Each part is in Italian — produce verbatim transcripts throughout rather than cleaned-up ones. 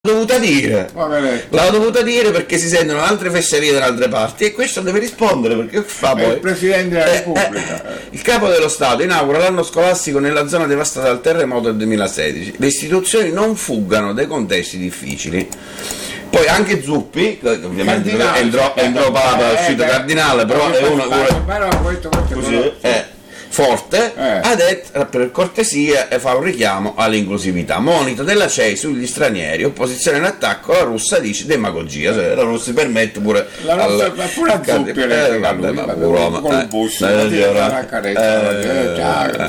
dovuta dire, l'ha dovuta dire perché si sentono altre fesserie da altre parti e questo deve rispondere perché fa poi il Presidente della Repubblica. Eh, eh, il Capo dello Stato inaugura l'anno scolastico nella zona devastata dal terremoto del duemilasedici. Le istituzioni non fuggano dai contesti difficili. Poi anche Zuppi, ovviamente entrò, entrò Papa, è uscito cardinale, però è uno, uno è forte, eh. ha detto per cortesia e fa un richiamo all'inclusività. Monito della C E I sugli stranieri, opposizione in attacco, la russa dice demagogia, cioè la russa si permette pure la russa, al, pure a Zuppi eh, vabbè, ma pure con il bus la carezza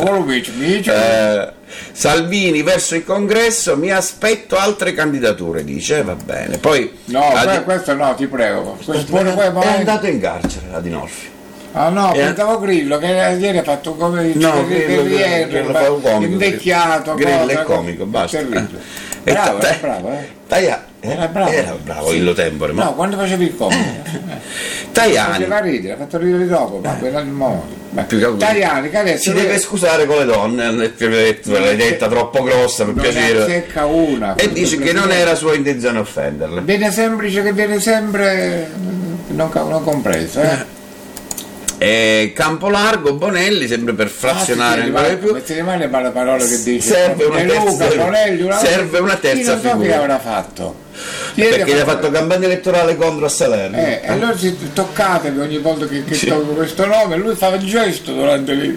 Salvini verso il congresso, mi aspetto altre candidature, dice, va bene. Poi no, di... questo no, ti prego, questo è, è, è andato in carcere la Dinolfi. Ah no, pensavo Grillo che ieri ha fatto come no, Grillo, che Grillo fa un comico, invecchiato, Grillo cosa, è comico, basta. Terribile. Bravo, ta- era bravo, eh. Taia, eh? Era bravo. Era bravo sì. Illo Tempore. No, ma... quando facevi il comico. Tajani. Faceva ridere, ha fatto ridere dopo, ma quella il modo. Tajani, che adesso si deve scusare con le donne, l'hai detta troppo grossa per piacere. Secca una. E dice che non era sua intenzione offenderle. Viene semplice che viene sempre non, non compreso, eh. E Campolargo, Bonelli, sempre per frazionare ancora di più. Metti le mani alle parole che dice. Serve una terza, Luca, Bonelli, una serve una terza figura. figura. Che avrà fatto? Chi perché gli ha fatto campagna elettorale contro a Salerno. Eh, e allora si toccatevi ogni volta che, che sì. tolgo questo nome, lui fa il gesto durante lì.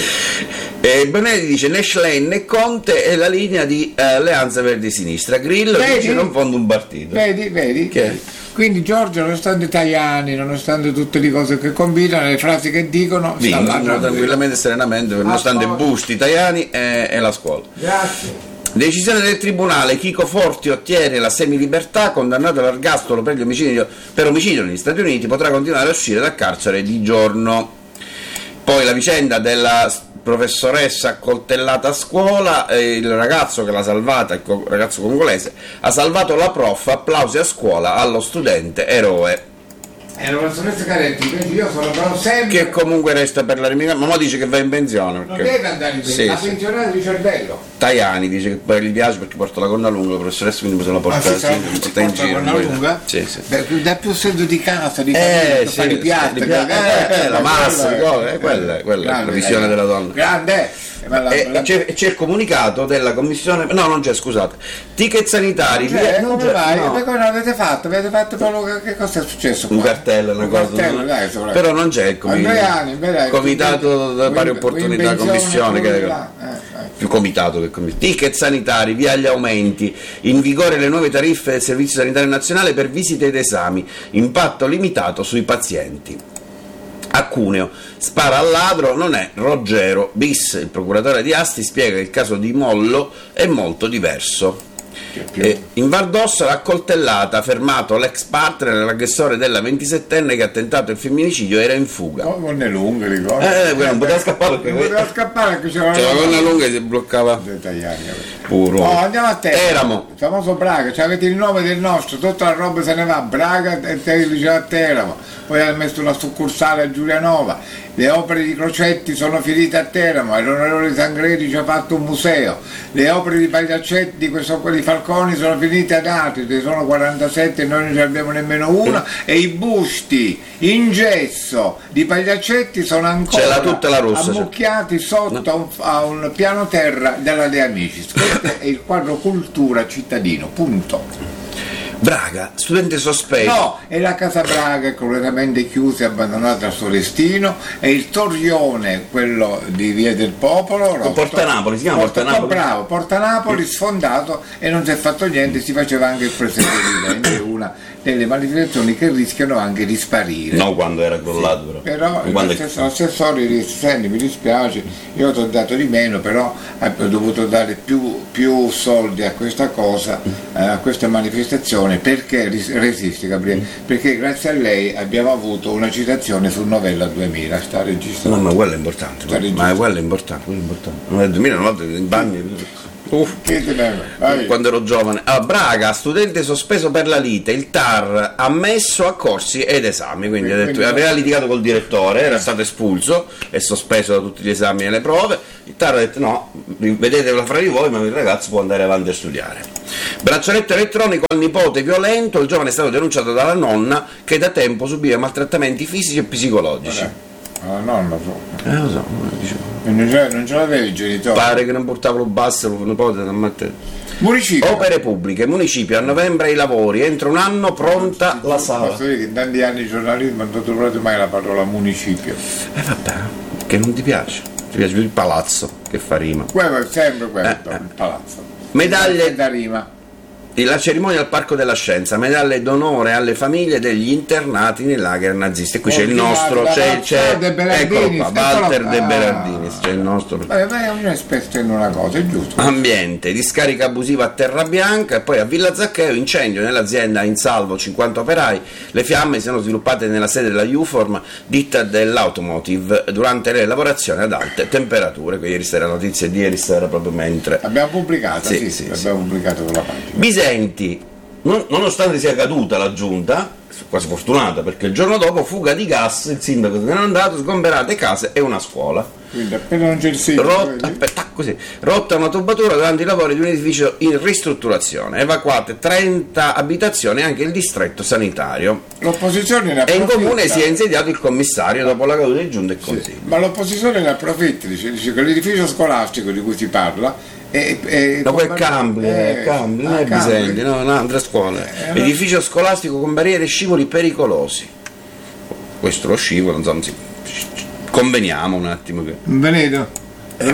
E Bonelli dice né Schlein né Conte è la linea di uh, Alleanza Verdi Sinistra. Grillo vedi? Dice non fondo un partito. Vedi, vedi? Che? Quindi Giorgio, nonostante Tajani, nonostante tutte le cose che combinano, le frasi che dicono, vincono tranquillamente e serenamente, nonostante Busti, Tajani e, e la scuola. Grazie. Decisione del tribunale, Chico Forti ottiene la semilibertà, condannato all'ergastolo per, omicidio, per omicidio negli Stati Uniti, potrà continuare a uscire dal carcere di giorno. Poi la vicenda della professoressa accoltellata a scuola, eh, il ragazzo che l'ha salvata, il co- ragazzo congolese, ha salvato la prof, applausi a scuola allo studente eroe. E la professoressa Caretti, quindi io sono però sempre... Che comunque resta per la rimigranza, ma dice che va in pensione. Perché... Non deve andare in pensione, sì, ha sì. pensionato di cervello. Tajani dice che poi gli piace perché porta la gonna lunga, la professoressa quindi se la porta, ah, sì, sì, sta in giro. La lunga? Sì, sì. Beh, dà più senso di casa, di eh, sì, fare sì, piatte, sì, eh, eh, eh, la massa, quella, eh, quella, quella è la visione della donna. Grande! La, e, la... C'è, c'è il comunicato della commissione, no non c'è, scusate, ticket sanitari, non c'è, non come c'è, vai? no. Cosa avete fatto? Avete fatto quello che cosa è successo qua? Un cartello, una un cosa, cartello, dai, però non c'è il comitato, beh, comitato da pari opportunità, commissione che eh, eh. più comitato che commissione. Ticket sanitari, via gli aumenti, in vigore le nuove tariffe del Servizio Sanitario Nazionale per visite ed esami, impatto limitato sui pazienti. A Cuneo, spara al ladro, non è Ruggero bis. Il procuratore di Asti spiega che il caso di Mollo è molto diverso. Eh, in Val d'Ossa l'accoltellata, fermato l'ex partner dell'aggressore della ventisettenne che ha tentato il femminicidio, era in fuga. Oh, con le lunghe, ricordo. Eh, quello non poteva scappare perché non poteva scappare perché c'era cioè, la gonna lunga e si bloccava. Puro. Oh, andiamo a Teramo. Teramo. Il famoso Braga, cioè avete il nome del nostro, tutta la roba se ne va, Braga e te dice a Teramo. Poi ha messo una succursale a Giulianova, le opere di Crocetti sono finite a Teramo, l'onorevole Sangredi ci ha fatto un museo, le opere di Pagliaccetti, di questo di Falconi sono finite ad Atri, ne sono quarantasette e noi non ne abbiamo nemmeno una, e i busti in gesso di Pagliaccetti sono ancora c'è la tutta la rossa, ammucchiati sotto no. a, un, a un piano terra della De Amicis. Questo è il quadro cultura cittadino, punto. Braga, studente sospeso. No, è la Casa Braga completamente chiusa e abbandonata al suo destino, è il Torrione, quello di Via del Popolo. Rotto. Porta Napoli, si chiama Porta, Porta Napoli. Bravo, Porta Napoli sfondato e non si è fatto niente, si faceva anche il presente vivente, una delle manifestazioni che rischiano anche di sparire. No, quando era crollato. Sì, però l'assessore disse, senti, mi dispiace, io ti ho dato di meno, però ho dovuto dare più, più soldi a questa cosa, eh, a questa manifestazione. Perché resiste, Gabriele? Perché grazie a lei abbiamo avuto una citazione su Novella duemila, sta registrando. No, ma quello è importante, ma quello è importante, quello è importante. Novella duemila, una volta in bagno. Uff. Quando ero giovane. A Braga, studente sospeso per la lite, il T A R ha ammesso a corsi ed esami, quindi, quindi ha detto, aveva litigato col direttore, era stato espulso e sospeso da tutti gli esami e le prove. Il T A R ha detto no, vedetela fra di voi, ma il ragazzo può andare avanti a studiare. Braccialetto elettronico al nipote violento, il giovane è stato denunciato dalla nonna che da tempo subiva maltrattamenti fisici e psicologici. Vabbè. La nonna so. Eh lo so, dicevo. Non ce, non ce l'avevi i genitori? Pare che non portavano basso, il nipote da mettere. Municipio. Opere pubbliche, municipio a novembre i lavori, entro un anno pronta la sala. Posso dire che in tanti anni di giornalismo non ho trovato mai la parola municipio. Eh vabbè, che non ti piace? Ti piace più il palazzo che fa rima. Quello è sempre questo, Eh, eh. il palazzo. Medaglie da rima. La cerimonia al Parco della Scienza, medaglie d'onore alle famiglie degli internati nei lager nazisti. E qui c'è il nostro, c'è, c'è eccolo qua, Walter De Berardinis, c'è il nostro. Ma ognuno è esperto in una cosa, è giusto. Ambiente, discarica abusiva a Terrabianca e poi a Villa Zaccheo, incendio nell'azienda in salvo cinquanta operai. Le fiamme si sono sviluppate nella sede della Uform, ditta dell'automotive, durante le lavorazioni ad alte temperature. Ieri sera, la notizia di ieri sera proprio mentre. Abbiamo pubblicato, sì, sì, sì, sì, abbiamo sì. pubblicato sulla pagina. Bisenti, non, nonostante sia caduta la giunta, quasi fortunata perché il giorno dopo fuga di gas, il sindaco se n'è andato, sgomberate case e una scuola. Quindi appena non c'è il sindaco, Rotta, aspetta, così, rotta una tubatura durante i lavori di un edificio in ristrutturazione, evacuate trenta abitazioni e anche il distretto sanitario. L'opposizione ne E in approfitta. comune si è insediato il commissario dopo la caduta di giunta e Sì, consiglio. ma l'opposizione ne approfitta, dice, dice che l'edificio scolastico di cui si parla è, è No, quel come- Cambly, eh, è Cambly, non ah, è Cambly. Bisenti, no, no, altre scuole. Eh, no. Edificio scolastico con barriere e scivoli pericolosi. Questo lo scivolo, insomma, sì. Conveniamo un attimo che. Veneto? Eh,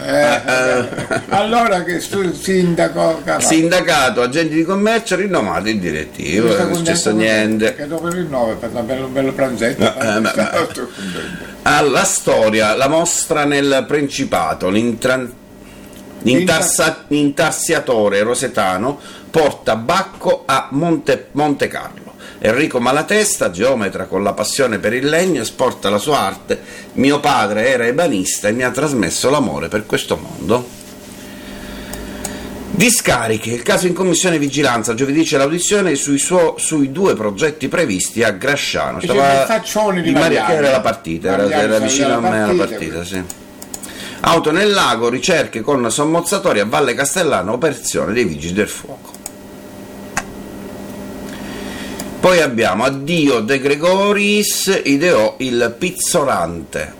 eh, allora che stu- sindaco Cavazzi. Sindacato, agenti di commercio, rinnovato il direttivo, non è successo niente. Che dopo il rinnovo per un bello, bello pranzetto. No, eh, ma- ma- Alla storia, la mostra nel Principato, l'intra- l'intassa- l'intarsiatore rosetano porta Bacco a Monte, Monte Carlo. Enrico Malatesta, geometra con la passione per il legno, esporta la sua arte. Mio padre era ebanista e mi ha trasmesso l'amore per questo mondo. Discariche, il caso in commissione vigilanza, giovedì c'è l'audizione sui, suo, sui due progetti previsti a Grasciano. C'è il faccione di Maria, Mariano. che era la partita, era, Mariano era vicino a me alla partita, partita, sì. Auto nel lago, ricerche con sommozzatoria a Valle Castellano, operazione dei vigili del fuoco. Poi abbiamo addio De Gregoris, ideò il pizzolante.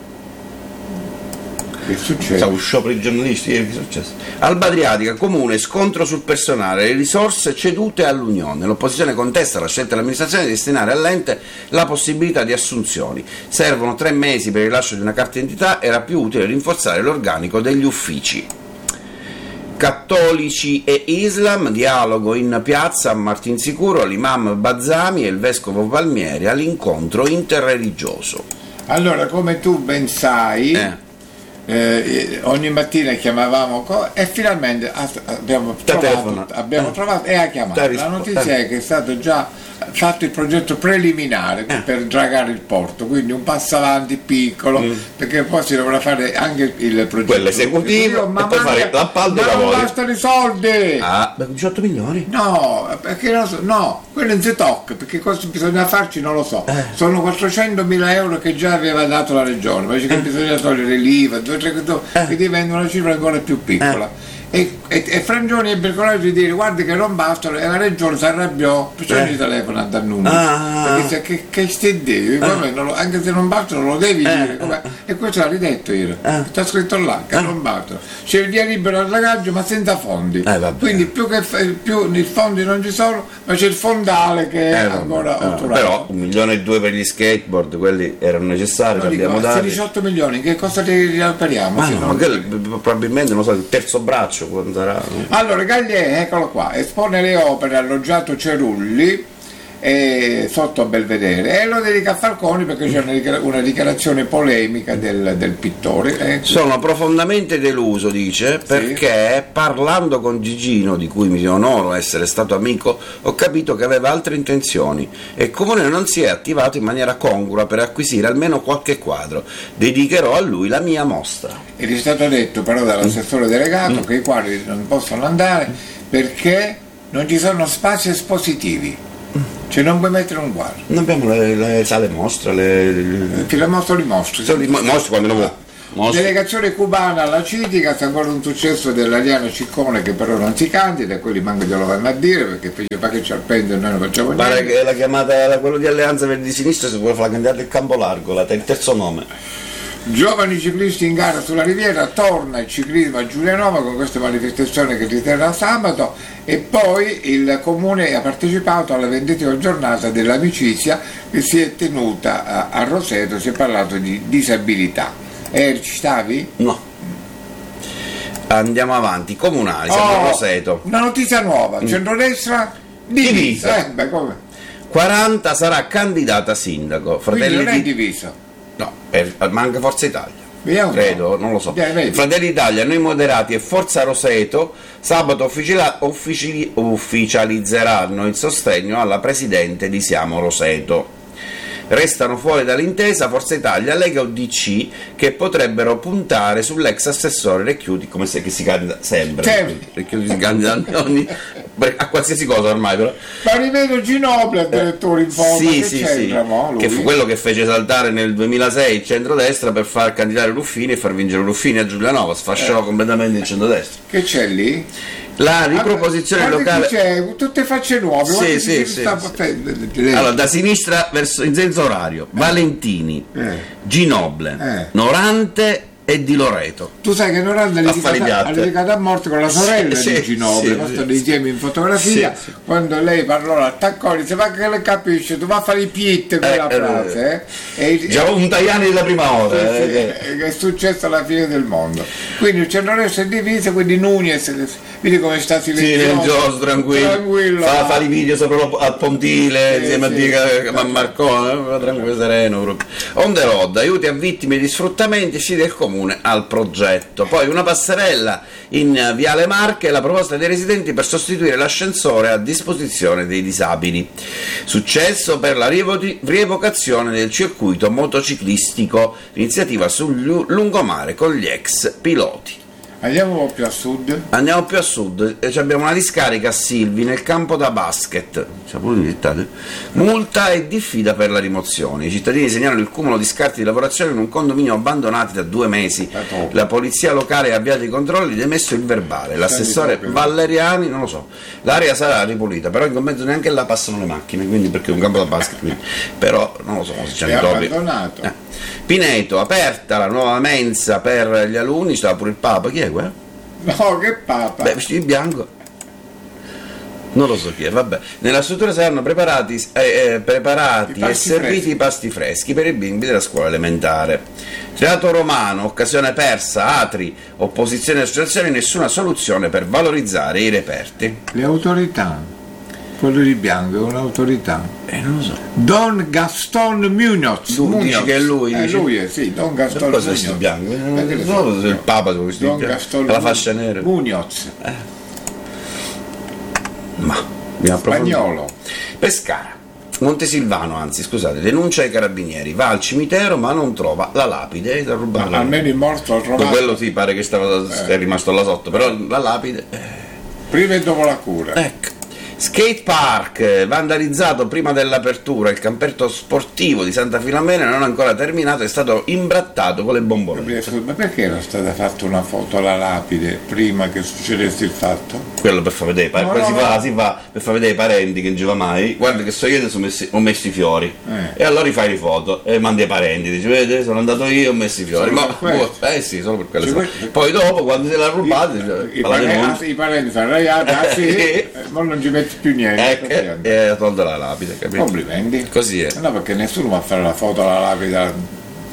Che succede? Stavo sciopero i giornalisti, ieri che è successo? Alba Adriatica, comune, scontro sul personale, le risorse cedute all'Unione. L'opposizione contesta la scelta dell'amministrazione di destinare all'ente la possibilità di assunzioni. Servono tre mesi per il rilascio di una carta d'identità, era più utile rinforzare l'organico degli uffici. Cattolici e Islam, dialogo in piazza a Martinsicuro, l'imam Bazzami e il vescovo Palmieri all'incontro interreligioso. Allora, come tu ben sai, Eh. eh, ogni mattina chiamavamo co- e finalmente ha- abbiamo Telefono. trovato, abbiamo Eh. trovato e ha chiamato. Dai, La rispo- notizia eh. è che è stato già fatto il progetto preliminare Eh. per dragare il porto, quindi un passo avanti piccolo, Mm. perché poi si dovrà fare anche il progetto Quello esecutivo, ma e poi manca- fare l'appalto e ma i non lavori. bastano i soldi. Ah, beh, diciotto milioni? No, perché non so- no, quello non si tocca, perché cosa bisogna farci non lo so. Eh. Sono quattrocentomila euro che già aveva dato la regione, ma dice che bisogna togliere l'I V A, due, tre, Eh. che diventa una cifra ancora più piccola. E, e, e Frangioni ebbe il coraggio di dire guarda che non bastano e la regione si arrabbiò, perciò Eh. gli telefono a dar numero. Ah. Perché dice che, che stai devi, come non lo- anche se non bastano lo devi dire. come- E questo l'ha ridetto io. Eh. Sta scritto là che non bastano. C'è il via libero al ragaggio ma senza fondi. Eh, vabbè. Quindi più che f- più i fondi non ci sono, ma c'è il fondale che è Eh, vabbè. ancora Eh, otturato. però un milione e due per gli skateboard, quelli erano necessari, No, li dico, abbiamo questi dati. diciotto milioni, che cosa li rioperiamo? Ma se no, non- ma quello, probabilmente non so, il terzo braccio quando sarà. Allora, Gagliè, eccolo qua, espone le opere alloggiato Cerulli e sotto Belvedere, e lo dedica a Falconi perché c'è una, dichiara- una dichiarazione polemica del, del pittore. eh. Sono profondamente deluso, dice, perché parlando con Gigino, di cui mi onoro essere stato amico, ho capito che aveva altre intenzioni e il comune non si è attivato in maniera congrua per acquisire almeno qualche quadro. Dedicherò a lui la mia mostra. Ed è stato detto però dall'assessore delegato mm. che i quadri non possono andare perché non ci sono spazi espositivi. Cioè non puoi mettere un quadro. Non abbiamo le, le sale mostre, le, le... Che la mostro li mostri. Li mostri quando non mostri. Delegazione cubana alla Citica, sta ancora un successo dell'Ariano Ciccone che però non si candida, e quelli manco glielo vanno a dire perché fa che ci appende e noi non facciamo niente. Pare che la chiamata, quello di Alleanza Verdi di Sinistra, si vuole fare la candidata del Campo Largo, la, il terzo nome. Giovani ciclisti in gara sulla Riviera, torna il ciclismo a Giulianova con questa manifestazione che si terrà sabato, e poi il comune ha partecipato alla ventiseiesima giornata dell'amicizia che si è tenuta a, a Roseto. Si è parlato di disabilità. Eh, ci stavi? No. Andiamo avanti, comunali, siamo oh, a Roseto. Una notizia nuova, centrodestra divisa. divisa. Eh, beh, come? quaranta sarà candidata a sindaco. Fratelli Quindi non è di... diviso. No, è, manca Forza Italia. Vediamo credo, non lo so. Vieni, Fratelli d'Italia, Noi Moderati e Forza Roseto sabato ufficila- ufficili- ufficializzeranno il sostegno alla presidente di Siamo Roseto. Restano fuori dall'intesa Forza Italia, Lega o D C, che potrebbero puntare sull'ex assessore Recchiuti, come se che si candida sempre. Certo. Recchiuti si candida ogni, a qualsiasi cosa ormai, però. Ma rivedo Ginobili addirittura in foto. Sì, che sì, c'entra, sì. No, Che fu quello che fece saltare nel duemilasei il centrodestra per far candidare Ruffini e far vincere Ruffini a Giulianova, sfasciò eh. completamente il centrodestra. Che c'è lì? La riproposizione ah, locale. C'è tutte facce nuove. Sì, sì, sì, sta sì. Allora, da sinistra verso in senso orario, eh. Valentini, eh. Ginobili, eh. Norante e Di Loreto. Tu sai che Norante ha litigato a morte con la sorella sì, di Ginobili, sì, stanno sì, insieme in fotografia. Sì, sì. Quando lei parlò, l'attaccò, dice: ma che le capisce, tu vai a fare i piette quella eh, frase. Eh. E, già un Tajani della prima ora. Sì, eh, sì, che è successo alla fine del mondo. Quindi il centrodestra è diviso, quindi Nunez, vedi come sta silenzioso, sì, tranquillo, tranquillo fa, fa i video sopra al pontile sì, insieme sì, a Dica sì, a Marcone, tranquillo, sereno proprio. On the road, aiuti a vittime di sfruttamenti, sì, del comune al progetto. Poi una passerella in Viale Marche, la proposta dei residenti per sostituire l'ascensore a disposizione dei disabili. Successo per la rievocazione del circuito motociclistico, iniziativa sul lungomare con gli ex piloti. Andiamo un po' più a sud. Andiamo più a sud, abbiamo una discarica a Silvi nel campo da basket. Multa e diffida per la rimozione. I cittadini segnalano il cumulo di scarti di lavorazione in un condominio abbandonati da due mesi. La polizia locale ha avviato i controlli ed emesso il verbale. L'assessore Valeriani, non lo so, l'area sarà ripulita, però in compenso neanche là passano le macchine, quindi perché è un campo da basket, quindi. Però non lo so se c'è abbandonato. Eh. Pineto, aperta la nuova mensa per gli alunni, stava pure il Papa, chi è quello? No, che Papa? Beh, vestito di bianco. Non lo so chi è, vabbè. Nella struttura saranno preparati, eh, eh, preparati e serviti freschi. I pasti freschi per i bimbi della scuola elementare. Teatro Romano, occasione persa, Atri, opposizione e associazioni, nessuna soluzione per valorizzare i reperti. Le autorità. Quello di bianco è un'autorità. Eh, non lo so. Don Gaston Munoz. Tu Munoz. Dici che è lui? È lui, è, sì, Don Gaston Munoz. Cosa è bianco? Non so se il Papa con la fascia nera. Munoz. Eh. Ma Spagnolo. Pescara. Montesilvano, anzi, scusate, denuncia ai carabinieri, va al cimitero ma non trova la lapide, da rubare. Almeno il morto ha trovato. Quello sì, pare che stava, eh. è rimasto là sotto, però la lapide. Eh. Prima e dopo la cura. Ecco. Skate park, vandalizzato prima dell'apertura, il campetto sportivo di Santa Filomena non ancora terminato, è stato imbrattato con le bombole. Ma perché era stata fatta una foto alla lapide prima che succedesse il fatto? Quello per far vedere, no, no, si, fa, no. si fa per far vedere ai parenti che non ci va mai, guarda che so io adesso ho, messi, ho messo i fiori, eh. e allora rifai le foto e mandi ai parenti, dici vedi sono andato io ho messo i fiori, ma boh, eh sì, solo per quelle cose. Poi dopo quando se l'ha rubato i, i, parenti, i parenti fanno ah sì, ma non ci metti più niente, ecco, e ha tolto la lapide, capito? Complimenti. Così è. No, perché nessuno va a fare la foto alla lapide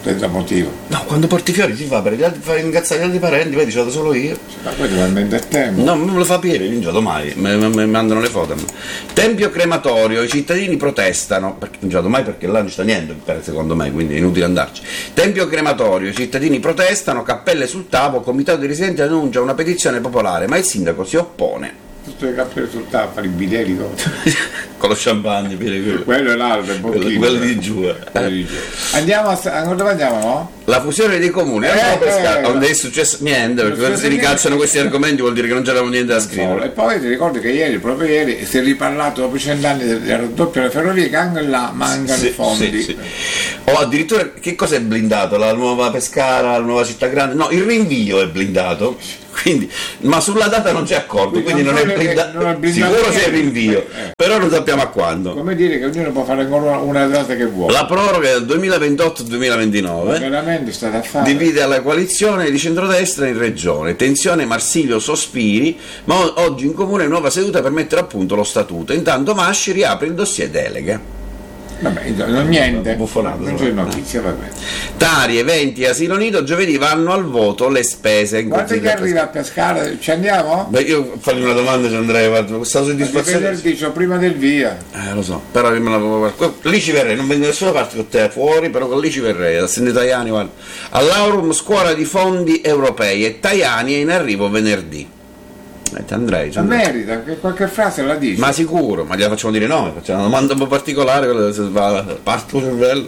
senza motivo. No, quando porti fiori si fa per gli altri, fai incazzare gli altri parenti, vedi, ce l'ho solo io. Ma poi ti va a vendere tempo. No, non me lo fa Pieri, non gioco mai, mi, mi, mi mandano le foto. Tempio crematorio, i cittadini protestano, perché non gioco mai perché là non c'è niente, secondo me, quindi è inutile andarci. Tempio crematorio, i cittadini protestano, cappelle sul tavolo, comitato di residenti annuncia una petizione popolare, ma il sindaco si oppone. Tutte le cappelle sul tavolo, fare i bideri con lo champagne, quello, quello è l'altro, è quello, quello di giù. Eh. Andiamo a dove andiamo, no? La fusione dei comuni, eh, eh, non è successo niente, perché quando si ricacciano questi argomenti vuol dire che non c'era niente da scrivere. E poi ti ricordi che ieri, proprio ieri, si è riparlato dopo cent'anni del raddoppio delle ferrovie, che anche là mancano sì, i fondi. Sì, sì. O addirittura, che cosa è blindato? La nuova Pescara, la nuova città grande? No, il rinvio è blindato. Quindi, ma sulla data non c'è accordo, quindi, quindi non, non, è blinda- non è blindato, sicuro c'è il rinvio, eh. però non sappiamo a quando. Come dire che ognuno può fare ancora una data che vuole. La proroga è del duemilaventotto duemilaventinove, veramente è stata fatta. Divide la coalizione di centrodestra in regione, tensione Marsilio sospiri, ma o- oggi in comune nuova seduta per mettere a punto lo statuto, intanto Masci riapre il dossier deleghe. Vabbè, non niente, buffonato, non c'è notizia, vabbè. Tari, eventi e asilo nido, giovedì vanno al voto le spese. In quando che arriva a Pescara? Ci andiamo? Beh, io fargli una domanda ci andrei, questa soddisfazione. Venerdì, cioè prima del via. Eh, lo so, però io me la... lì ci verrei, non vengo da nessuna parte con te fuori, però lì ci verrei, da Sende Tajani, guarda. All'Aurum scuola di fondi europei e Tajani è in arrivo venerdì. Eh, andrei, ma merita, che qualche frase la dici. Ma sicuro, ma gliela facciamo dire noi, facciamo una domanda un po' particolare, quella se va, parte il cervello.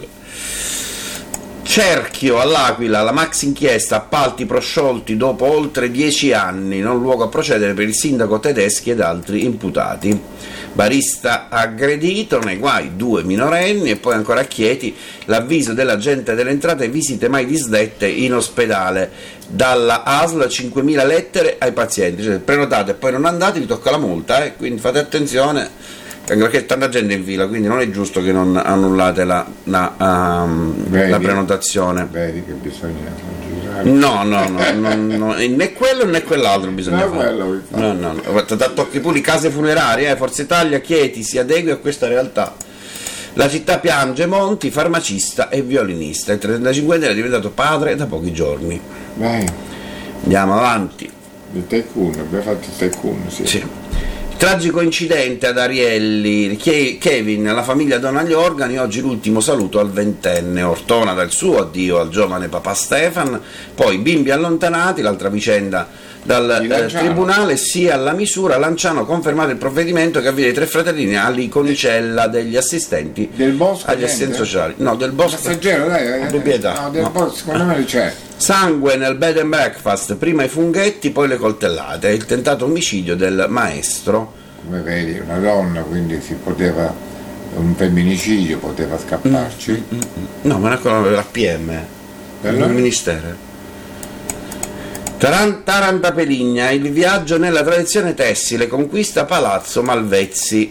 Cerchio all'Aquila, la max inchiesta, appalti prosciolti dopo oltre dieci anni, non luogo a procedere per il sindaco Tedeschi ed altri imputati. Barista aggredito, nei guai due minorenni e poi ancora a Chieti l'avviso dell'agente delle entrate, visite mai disdette in ospedale. Dalla A S L cinquemila lettere ai pazienti, cioè prenotate e poi non andate vi tocca la multa, eh? Quindi fate attenzione anche perché c'è tanta gente in fila, quindi non è giusto che non annullate la, la, um, vedi, la prenotazione. Vedi che bisogna girare. No, no, no, no, no, né quello né quell'altro bisogna no, fare. Quello, no, no, no. Tocchi pure le case funerarie, eh? Forza Italia, Chieti si adegui a questa realtà. La città piange Monti, farmacista e violinista. Il trentacinquenne è diventato padre da pochi giorni. Vai. Andiamo avanti. Il Tycoon, abbiamo fatto il Tycoon, sì. Sì. Tragico incidente ad Arielli, Kevin, la famiglia dona gli organi, oggi l'ultimo saluto al ventenne, Ortona dal suo addio al giovane papà Stefan, poi bimbi allontanati, l'altra vicenda dal eh, tribunale, sia alla misura, Lanciano confermato il provvedimento che avvide i tre fratellini all'iconicella degli assistenti del Bosco, agli assistenti sociali, no del Bosco, passeggero, dai, dai, proprietà, no, del no. Bosco, secondo me c'è. Sangue nel bed and breakfast, prima i funghetti, poi le coltellate, il tentato omicidio del maestro. Come vedi, una donna, quindi si poteva, un femminicidio, poteva scapparci. Mm, mm, mm. No, ma non è la P M, il ministero. Taran- Taranta Peligna, il viaggio nella tradizione tessile, conquista Palazzo Malvezzi.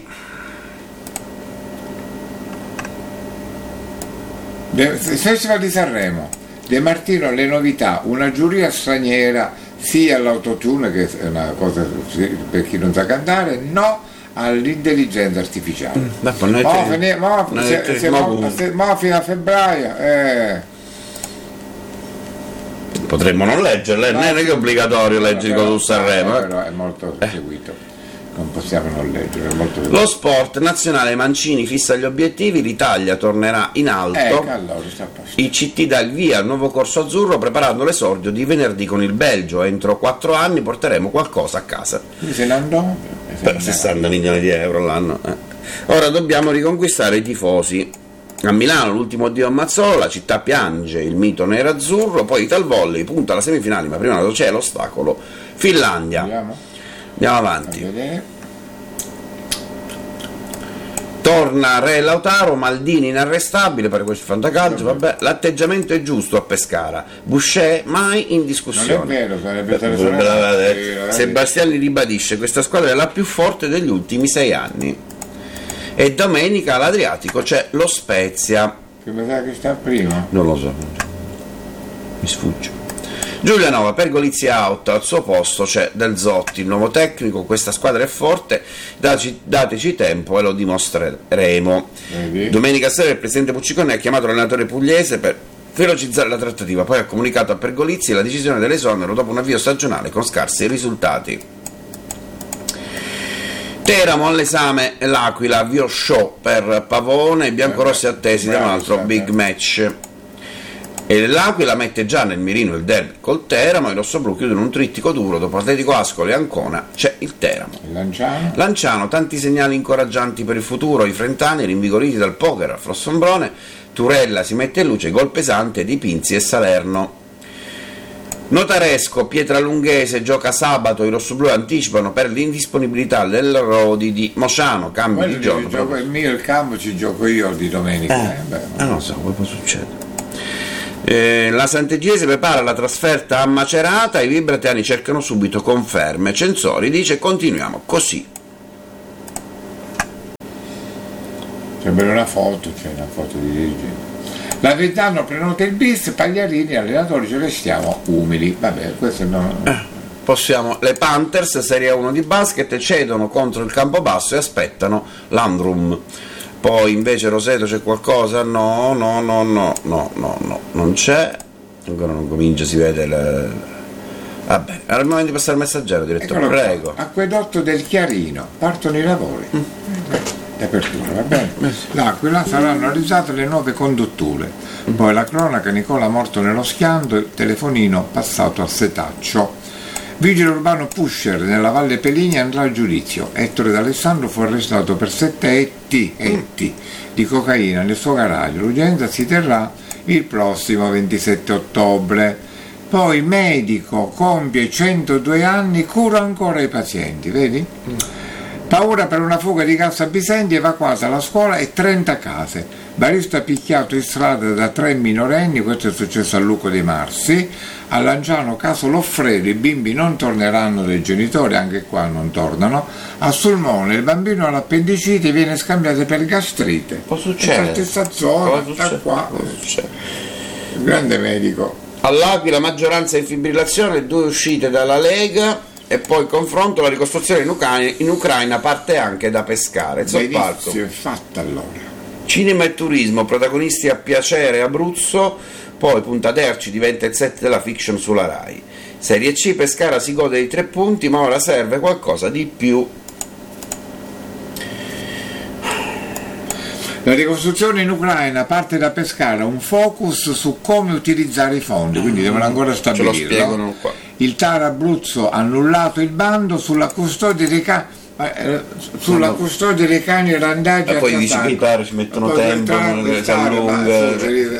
Festival di Sanremo. De Martino, le novità, una giuria straniera sì all'autotune, che è una cosa per chi non sa cantare, no all'intelligenza artificiale. Mm, ma fino a febbraio. Eh. Potremmo non leggerle, non è che è obbligatorio leggere con Sanremo. Eh, però è molto eh. seguito. Non possiamo non leggere, è molto lo sport nazionale, Mancini fissa gli obiettivi, l'Italia tornerà in alto, eh, allora, il C T dà il via al nuovo corso azzurro preparando l'esordio di venerdì con il Belgio, entro quattro anni porteremo qualcosa a casa. Se ne andò per sessanta milioni di euro l'anno. Eh. Ora dobbiamo riconquistare i tifosi. A Milano l'ultimo addio a Mazzola, la città piange, il mito nero-azzurro, poi Italvolley punta alla semifinale, ma prima c'è l'ostacolo Finlandia. Andiamo? Andiamo avanti. Torna Re Lautaro, Maldini inarrestabile per questo fantacalcio, vabbè, l'atteggiamento è giusto a Pescara, Boucher mai in discussione. Non è vero, sarebbe telefonato. Sebastiani ribadisce questa squadra è la più forte degli ultimi sei anni. E domenica all'Adriatico c'è lo Spezia. Che mi sa che sta prima? Non lo so, mi sfugge. Giulianova per Golizia out, al suo posto c'è Del Zotti, il nuovo tecnico, questa squadra è forte, dateci, dateci tempo e lo dimostreremo. Vedi? Domenica sera il presidente Puccicone ha chiamato l'allenatore pugliese per velocizzare la trattativa, poi ha comunicato a Pergolizzi la decisione dell'esonero dopo un avvio stagionale con scarsi risultati. Teramo all'esame l'Aquila, avvio show per Pavone, i biancorossi attesi da un altro big match. E l'Aquila mette già nel mirino il derby col Teramo, i rossoblù chiudono un trittico duro, dopo Atletico Ascoli e Ancona c'è il Teramo. Lanciano. Lanciano, tanti segnali incoraggianti per il futuro, i frentani rinvigoriti dal poker al Fossombrone, Turella si mette in luce gol pesante di Pinzi e Salerno. Notaresco, Pietralunghese gioca sabato, i rossoblù anticipano per l'indisponibilità del Rodi di Mociano, cambio Quello di giorno. Gioco, il mio il campo ci gioco io di domenica. Eh, eh, beh, eh, non so, poi può succedere. Eh, la Sant'Egiese prepara la trasferta a Macerata, i vibratani cercano subito conferme. Censori dice continuiamo così. C'è bene una foto, c'è una foto di dirigente. La Ventano prenota il bis, Pagliarini, allenatori ci restiamo umili. Vabbè, questo no. Eh, possiamo. Le Panthers, Serie uno di basket, cedono contro il Campobasso e aspettano Landrum. Poi invece Roseto c'è qualcosa? No, no, no, no, no, no, no, non c'è. Ancora non comincia, si vede il... Va bene, era il momento di passare il messaggero, direttore, Eccolo prego. qua. Acquedotto del Chiarino, partono i lavori. Mm. Apertura, va bene? L'Aquila saranno realizzate le nuove condutture. Poi la cronaca, Nicola morto nello schianto, il telefonino passato a setaccio. Vigile urbano pusher nella Valle Peligna andrà a giudizio. Ettore D'Alessandro fu arrestato per sette etti, etti di cocaina nel suo garage. L'udienza si terrà il prossimo ventisette ottobre. Poi medico, compie centodue anni, cura ancora i pazienti, vedi? Paura per una fuga di gas a Bisenti, evacuata la scuola e trenta case. Barista picchiato in strada da tre minorenni, questo è successo a Luco dei Marsi. A Lanciano caso Loffredo, i bimbi non torneranno dai genitori, anche qua non tornano. A Sulmone il bambino all'appendicite viene scambiato per gastrite. Può succedere. La stessa zona, da qua. Il grande medico. All'Aquila maggioranza in fibrillazione, due uscite dalla Lega. E poi confronto, la ricostruzione in Ucraina, in Ucraina parte anche da Pescara. Benissimo, è fatta allora. Cinema e turismo, protagonisti a piacere Abruzzo, poi Punta Terci diventa il set della fiction sulla Rai. Serie C, Pescara si gode dei tre punti, ma ora serve qualcosa di più. La ricostruzione in Ucraina parte da Pescara, un focus su come utilizzare i fondi, quindi devono ancora stabilirlo. Ce lo spiegano qua. Il T A R Abruzzo ha annullato il bando sulla custodia dei cani, eh, sulla custodia dei cani randaggi. E poi dici che i T A R ci mettono tempo, si allunga.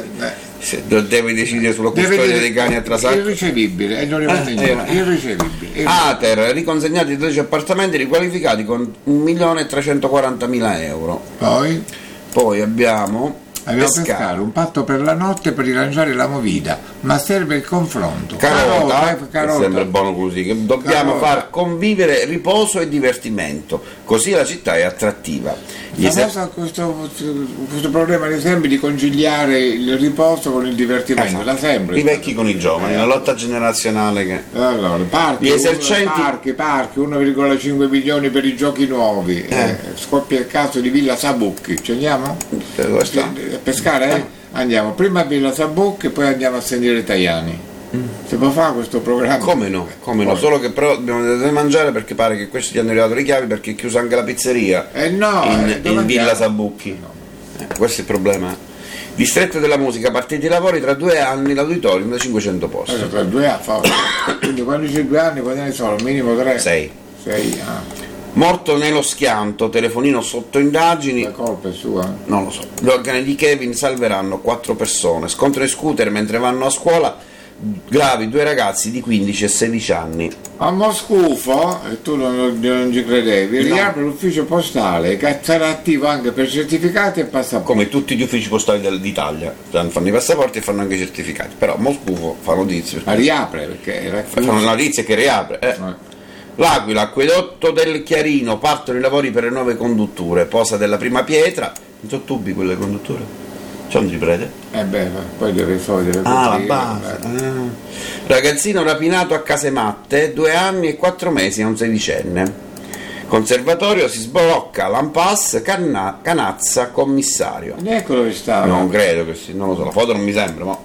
Deve decidere sulla custodia dei cani a Trasacco. Irricevibile, è non rimane eh, eh, irricevibile. Ater, riconsegnati dodici appartamenti riqualificati con un milione e trecentoquarantamila euro. Poi? Poi abbiamo Abbiamo Pescara, un patto per la notte per rilanciare la movida, ma serve il confronto. Carota, carota, carota. Sembra buono così, che dobbiamo carota. Far convivere riposo e divertimento, così la città è attrattiva. Gli famoso eser- questo, questo problema ad esempio di conciliare il riposo con il divertimento, esatto. Da sempre. I vecchi con i giovani, eh. La lotta generazionale che... Allora, parchi, gli esercenti... parchi, parchi, uno virgola cinque milioni per i giochi nuovi, eh. Eh, scoppia il caso di Villa Sabucchi, ci andiamo? Dove sta? Pescare, eh? Andiamo prima a Villa Sabucchi e poi andiamo a sentire Tajani. Mm. Si può fare questo programma? Come no, come no, solo che però dobbiamo andare a mangiare perché pare che questi ti hanno arrivato le chiavi perché è chiusa anche la pizzeria eh no, in, eh, in Villa Sabucchi. No. Eh, questo è il problema. Distretto della musica, partiti i lavori, tra due anni l'auditorium da cinquecento posti. Eh, tra due anni, quindi quando c'è due anni quanti ne sono? Al minimo tre? Sei. Sei, ah. Morto nello schianto, telefonino sotto indagini. La colpa è sua? Non lo so. Gli organi di Kevin salveranno quattro persone. Scontro in scooter mentre vanno a scuola. Gravi due ragazzi di quindici e sedici anni. A Moscufo, e tu non, non ci credevi, no. Riapre l'ufficio postale che sarà attivo anche per certificati e passaporti. Come tutti gli uffici postali d'Italia, fanno i passaporti e fanno anche i certificati. Però Moscufo fa notizie. Ma riapre perché era fanno notizie che riapre. Eh. No. L'Aquila, acquedotto del Chiarino, partono i lavori per le nuove condutture, posa della prima pietra. Non sono tubi quelle condutture? C'è un triplete? Eh beh, poi deve soldi. Ah, la base. Ah. Ragazzino rapinato a Casematte, due anni e quattro mesi a un sedicenne. Conservatorio, si sblocca l'Ampass, Canna, Canazza, commissario. Ecco dove stava. Non credo che sì, non lo so, la foto non mi sembra, ma...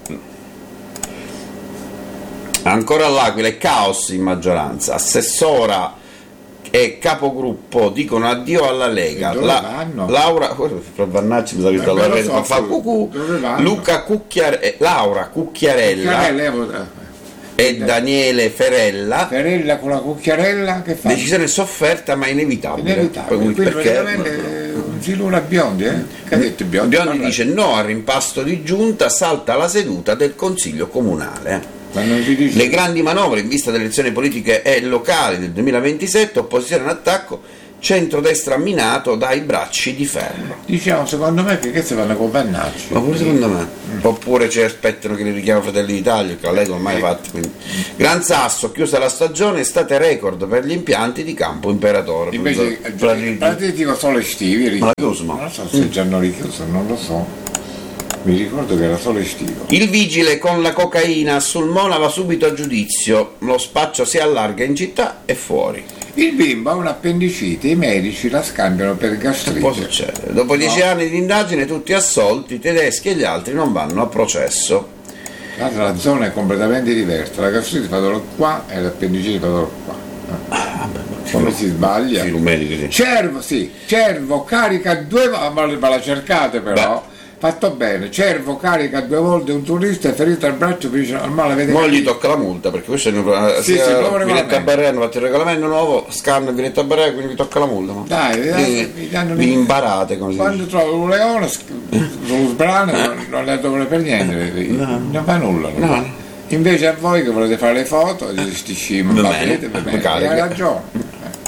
Ancora all'Aquila è caos in maggioranza, assessora e capogruppo dicono addio alla Lega. La, Laura Vannacci mi sa che sta alla rete, fa cucù. Luca Cucchiar, Laura Cucchiarella, Cucchiarella e Daniele Ferella. Ferella con la cucchiarella che fa? Decisione sofferta ma inevitabile. Inevitabile. Quindi perché un filone Biondi, eh? Che ha detto Biondi? Biondi dice no al rimpasto di giunta, salta la seduta del Consiglio Comunale. Le grandi manovre in vista delle elezioni politiche e locali del duemilaventisette, opposizione in attacco, centrodestra minato dai bracci di ferro. Diciamo, secondo me che questi vanno con Vannacci. Ma pure secondo me. Mm. Oppure ci aspettano che li richiama Fratelli d'Italia, che la Lega ormai fatti. Quindi. Gran Sasso, chiusa la stagione, estate record per gli impianti di Campo Imperatore. Invece Atletico solo estivi. Ma la chiuso, ma? Non so se mm. già hanno richiuso, non lo so. Mi ricordo che era solo estivo. Il vigile con la cocaina sul Mona va subito a giudizio, lo spaccio si allarga in città e fuori. Il bimbo ha un'appendicite, i medici la scambiano per gastrite. Che può succedere? Dopo dieci no. anni di indagine tutti assolti, i tedeschi e gli altri non vanno a processo. La zona è completamente diversa, la gastrite fa dolore qua e l'appendicite fa dolore qua. Ah, vabbè, come si sbaglia? Sì, medico, sì. Cervo, sì, Cervo carica due, ma la cercate però. Beh. Fatto bene, Cervo carica due volte un turista, è ferito al braccio vicino al male, vede. Non gli tocca la multa perché questo è un sì, sì, Vinetta Barrea hanno fatto il regolamento nuovo, scanna Vinetta Barrea, quindi vi tocca la multa. No? Dai, vi, vi, danno vi imparate così. Quando trovo un leone sullo sbrano non, non le dovrei per niente, no. Non fa nulla. Non no. Invece a voi che volete fare le foto, sti scimi, va bene, va bene, hai ragione.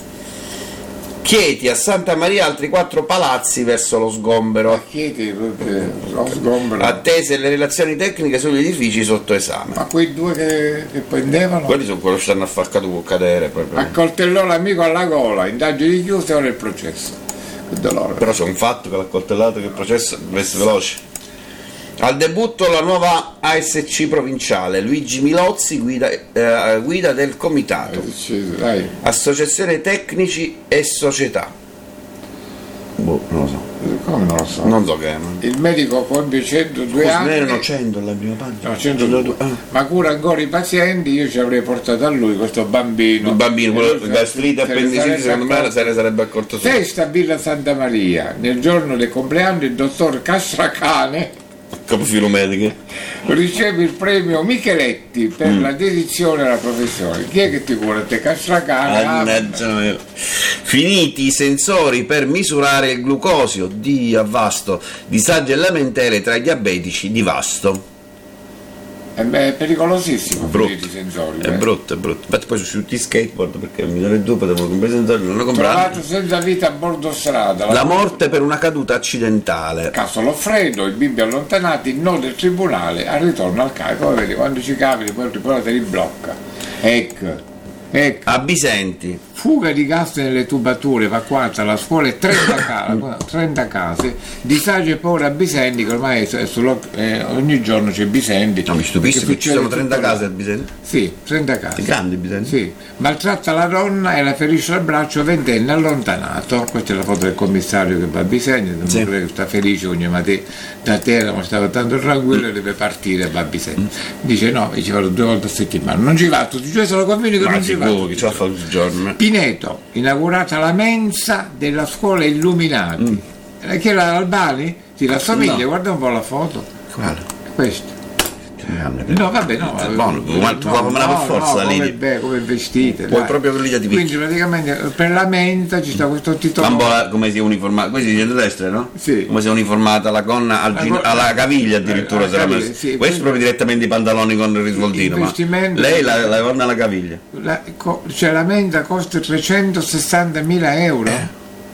Chieti a Santa Maria altri quattro palazzi verso lo sgombero. A Chieti, lo sgombero. Attese le relazioni tecniche sugli edifici sotto esame. Ma quei due che, che prendevano? Quelli sono quelli che stanno a far cadere proprio. Accoltellò l'amico alla gola, indagini chiuse e ora il processo. Che dolore. Però c'è un fatto che l'ha accoltellato, che il processo deve essere veloce. Al debutto la nuova A S C provinciale, Luigi Milozzi, guida, eh, guida del comitato, Dai. Associazione Tecnici e Società. Boh, non lo so. Come non lo so? Non so che è. Il medico compie centodue anni. Erano cento alla prima pagina. No, centodue. Ah. Ma cura ancora i pazienti, io ci avrei portato a lui questo bambino. Il bambino, quello che gastrite, appendicite, secondo me se ne sarebbe accorto solo. Testa Villa Santa Maria, nel giorno del compleanno il dottor Castracane, capofilo medico, riceve il premio Micheletti per mm. la dedizione alla professione. Chi è che ti vuole? Te Castracane? Ah, finiti i sensori per misurare il glucosio, Dio Vasto, disagi e lamentele tra i diabetici di Vasto. È, beh, è pericolosissimo, brutto, i sensori. È beh. brutto, è brutto. Infatti poi su tutti i skateboard, perché mi dare due potevo comprare i sensori, non lo comprare. Trovato senza vita a bordo strada. La, la morte per una caduta accidentale. Caso Loffredo, i bimbi allontanati, no del tribunale, al ritorno al carico. Come vedi, quando ci capiti, poi il tribunale te li blocca. Ecco. Ecco. A Bisenti. Fuga di gas nelle tubature, evacuata la scuola e trenta case, disagio e paura a Bisenti, che ormai è sullo, eh, ogni giorno c'è Bisenti. No, mi stupisce che ci sono trenta case a Bisenti. Sì, trenta case. Grandi Bisenti. Sì. Maltratta la donna e la ferisce al braccio, ventenne allontanato. Questa è la foto del commissario che va a Bisenti, non sì. Che sta felice ogni mattina da terra, ma stava tanto tranquillo e deve partire e va a Bisenti. Mm. Dice no, ci vado due volte a settimana. Non ci va, tutti i giorni sono convinto che ma non ci va. Che ce la fa tutti i giorni. Pineto, inaugurata la mensa della scuola Illuminati. Mm. Chi era Albani? Sì, la famiglia, no. Guarda un po' la foto. Quale? Questa. No, vabbè, no, è buono, no, no, no, per forza no, come, beh, come vestite. Poi dai. Proprio lì ti quindi praticamente per la mensa ci sta questo titolo. Ma come si è uniformata? Questo si dice destra, no? Sì. Come si è uniformata la gonna al gino, alla caviglia addirittura eh, sarà messo. Sì, questo proprio direttamente i pantaloni con il risvoltino. Ma lei la, la gonna alla caviglia. La, co, cioè la mensa costa trecentosessantamila euro. Eh.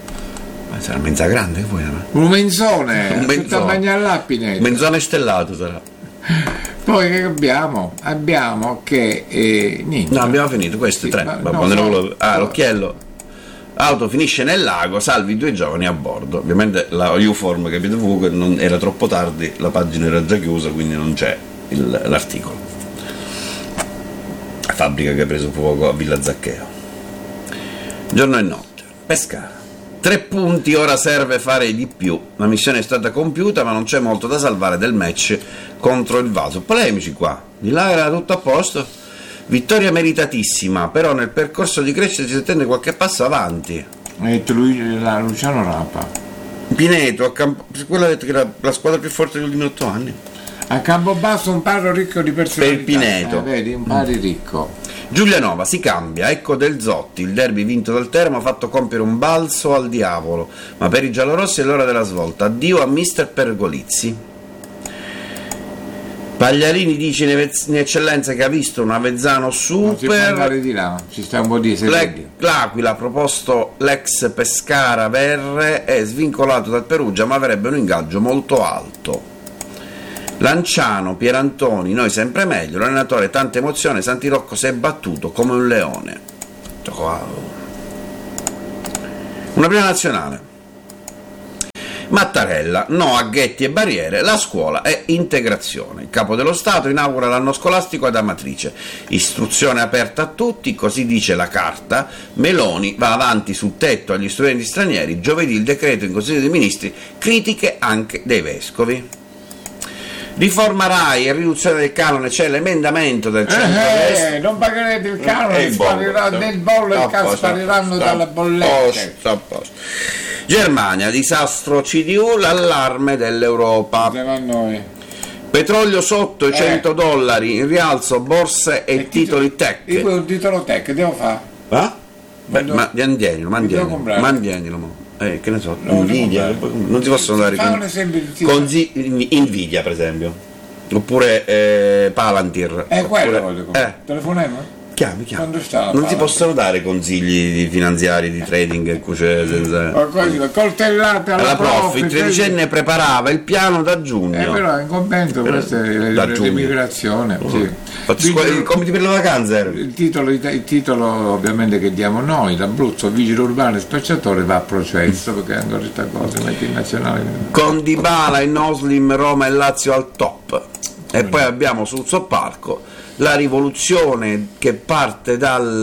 Ma sarà una mensa grande che vuoi? Un menzone, un menzone. Un menzone stellato sarà. Poi che abbiamo? Abbiamo che eh, niente. No, abbiamo finito, questo sì, tre. Ma, no, no, ah, no. L'occhiello. Auto finisce nel lago, salvi due giovani a bordo. Ovviamente la U-Form capito fuoco non era troppo tardi, la pagina era già chiusa, quindi non c'è il, l'articolo. Fabbrica che ha preso fuoco a Villa Zaccheo. Giorno e notte. Pescara. Tre punti, ora serve fare di più. La missione è stata compiuta, ma non c'è molto da salvare del match contro il Vaso. Polemici qua, di là era tutto a posto. Vittoria meritatissima, però nel percorso di crescita si attende qualche passo avanti. Ha detto lui, la Luciano Rapa. Pineto, a Campo... quello ha detto che era la squadra più forte degli ultimi otto anni. A Campobasso un paro ricco di personalità. Per Pineto. Eh, vedi, un pari ricco. Giulianova, si cambia, ecco Del Zotti, il derby vinto dal Teramo ha fatto compiere un balzo al diavolo, ma per i giallorossi è l'ora della svolta. Addio a mister Pergolizzi. Pagliarini dice in eccellenza che ha visto un Avezzano super. Non si può andare di là, ci sta un po' di secondi. L'Aquila ha proposto l'ex Pescara Verre, è svincolato dal Perugia ma avrebbe un ingaggio molto alto. Lanciano, Pierantoni, noi sempre meglio, l'allenatore tanta emozione, Santi Rocco si è battuto come un leone. Una prima nazionale. Mattarella, no a ghetti e barriere, la scuola è integrazione. Il capo dello Stato inaugura l'anno scolastico ad Amatrice. Istruzione aperta a tutti, così dice la carta. Meloni va avanti sul tetto agli studenti stranieri. Giovedì il decreto in Consiglio dei Ministri, critiche anche dei vescovi. Riforma RAI e riduzione del canone, c'è l'emendamento del centro-destra. Eh, non pagherete il canone, eh, sparirà bollo, nel bollo e sta, spariranno sta, dalle bollette. Sta, sta, Germania, disastro C D U, l'allarme dell'Europa. Andiamo a noi. Petrolio sotto i cento dollari, in rialzo borse e, e titoli tech. Io un titolo tech, devo fare? Eh? Beh, ma mantienilo, mantienilo, mantienilo. Eh, che ne so, no, Nvidia, non si possono dare con... un esempio di consi- Nvidia per esempio, oppure eh, Palantir. Eh, oppure, quello, eh. telefonema? Chiami, chiami. Quando sta, non si possono dare consigli di finanziari, di trading e cuce senza... coltellate alla, alla profit. profit. Tredicenne preparava il piano da giugno. Eh, però in commento questa è l'immigrazione. Sì. I compiti per le vacanze. Il titolo, il titolo ovviamente che diamo noi, l'Abruzzo, vigile urbano e spacciatore va a processo perché ancora questa cosa metti in nazionale. Con Dybala in Oslim, Roma e Lazio al top. E poi abbiamo sul Soppalco la rivoluzione che parte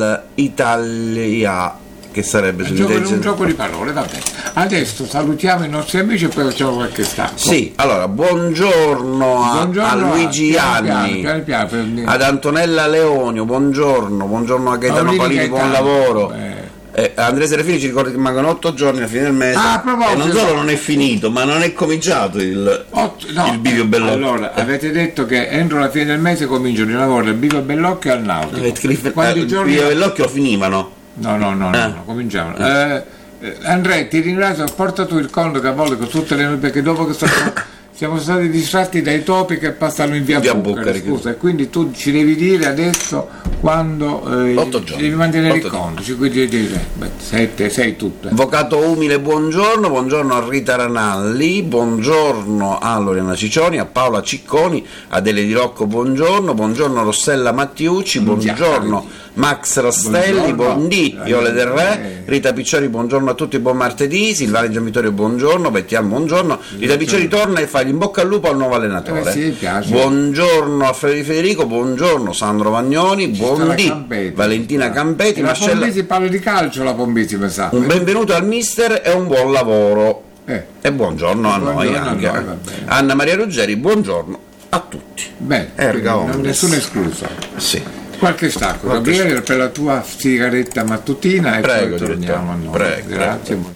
dall'Italia, che sarebbe un gioco, un gioco di parole, vabbè. Adesso salutiamo i nostri amici e poi facciamo qualche stacco. Sì, allora buongiorno a, buongiorno a Luigi a, Ianni, piano, piano, piano, ad Antonella Leonio, buongiorno, buongiorno a Gaetano Palini, buon lavoro. Eh. Eh, Andrea Serafini ci ricorda che mancano otto giorni alla fine del mese ah, e non solo non è finito ma non è cominciato il, Otto, no, il Bivio Bellocchio. Allora eh. avete detto che entro la fine del mese cominciano i lavori del Bivio Bellocchio al Nautico. Eh, Quanti eh, giorni? Il Bivio Bellocchio lo finivano? No, no, no, no, eh. no cominciamo. Eh, eh, Andrea, ti ringrazio, porta tu il conto che a volte con tutte le noi perché dopo che sono, siamo stati distratti dai topi che passano in via, via Bucari, scusa, e quindi tu ci devi dire adesso quando eh, devi mantenere il conto, ci devi dire beh, sette, sei tutte. Avvocato Umile, buongiorno, buongiorno a Rita Ranalli, buongiorno a Lorena Ciccioni, a Paola Cicconi, Adele Di Rocco, buongiorno, buongiorno Rossella Mattiucci, buongiorno Max Rastelli, buondì, Viole del Re, Rita Piccioni, buongiorno a tutti, buon martedì, Silvana Gianvittorio, buongiorno, Bettian, buongiorno, Rita Piccioni torna e fa in bocca al lupo al nuovo allenatore. Eh sì, buongiorno a Federico, buongiorno Sandro Vagnoni, buondì, Valentina Campetti, la Marcella... Pombisi parla di calcio, la Pombisi mi sa. Un benvenuto al mister e un buon lavoro. Eh. E buongiorno a noi buongiorno anche. A noi, Anna Maria Ruggeri, buongiorno a tutti. Bene, non nessuno escluso. Sì. Qualche stacco, Qualche Gabriele, stacco. per la tua sigaretta mattutina e prego, poi torniamo a noi. Prego, grazie. Prego.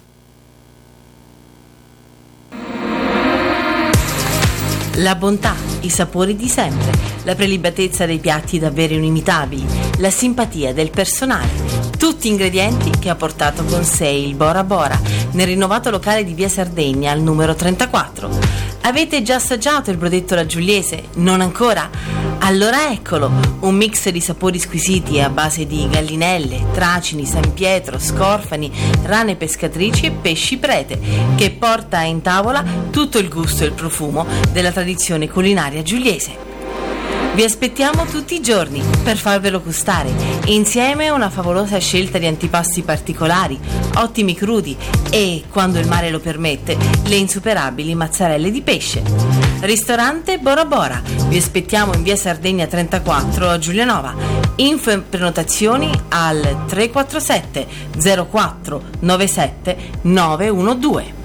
La bontà, i sapori di sempre, la prelibatezza dei piatti davvero inimitabili, la simpatia del personale. Tutti ingredienti che ha portato con sé il Bora Bora nel rinnovato locale di via Sardegna al numero trentaquattro. Avete già assaggiato il brodetto alla Giuliese? Non ancora? Allora eccolo, un mix di sapori squisiti a base di gallinelle, tracini, San Pietro, scorfani, rane pescatrici e pesci prete, che porta in tavola tutto il gusto e il profumo della tradizione culinaria giuliese. Vi aspettiamo tutti i giorni per farvelo gustare. Insieme una favolosa scelta di antipasti particolari, ottimi crudi e, quando il mare lo permette, le insuperabili mozzarelle di pesce. Ristorante Bora Bora. Vi aspettiamo in via Sardegna trentaquattro a Giulianova. Info e prenotazioni al tre quattro sette zero quattro nove sette nove uno due.